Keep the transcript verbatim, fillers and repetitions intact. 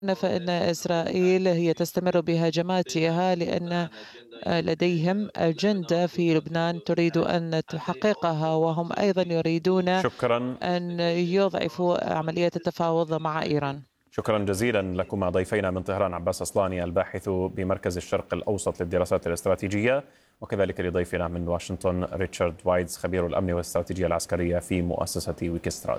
فإن إسرائيل هي تستمر بهجماتها لأن لديهم أجندة في لبنان تريد أن تحققها، وهم أيضا يريدون شكرا أن يضعفوا عملية التفاوض مع إيران. شكرا جزيلا لكم ضيفينا من طهران، عباس أصلاني الباحث بمركز الشرق الأوسط للدراسات الاستراتيجية، وكذلك لضيفنا من واشنطن ريتشارد وايدز خبير الأمن والاستراتيجية العسكرية في مؤسسة ويكسترا.